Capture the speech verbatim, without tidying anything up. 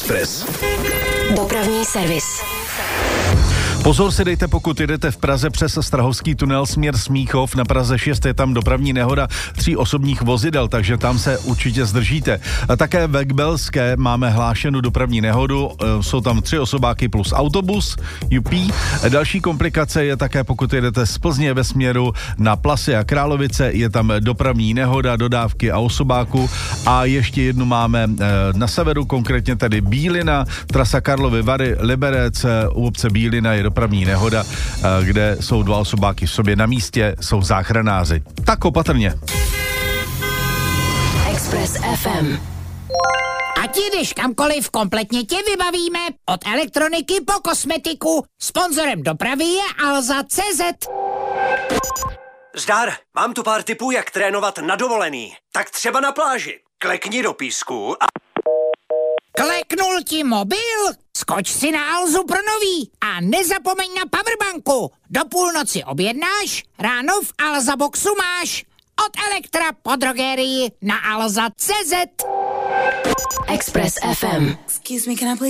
Express. Dopravní servis. Pozor si dejte, pokud jedete v Praze přes Strahovský tunel směr Smíchov. Na Praze šest je tam dopravní nehoda tří osobních vozidel, takže tam se určitě zdržíte. A také ve Gbelské máme hlášenou dopravní nehodu, jsou tam tři osobáky plus autobus, U P. Další komplikace je také, pokud jedete z Plzně ve směru na Plasy a Královice, je tam dopravní nehoda, dodávky a osobáku. A ještě jednu máme na severu, konkrétně tady Bílina, trasa Karlovy Vary, Liberec, u obce Bílina je dopravní nehoda, kde jsou dva osobáky v sobě na místě, jsou záchranáři. Tak opatrně. Express F M. Ať jdeš kamkoliv, kompletně tě vybavíme. Od elektroniky po kosmetiku. Sponzorem dopravy je Alza tečka cé zet. Zdar, mám tu pár tipů, jak trénovat na dovolený. Tak třeba na pláži. Klekni do písku a... Kleknul ti mobil? Skoč si na Alzu pro nový a nezapomeň na powerbanku. Do půlnoci objednáš, ráno v Alza Boxu máš. Od Elektra po drogerii na alza tečka cé zet. Express F M. Excuse me, can I please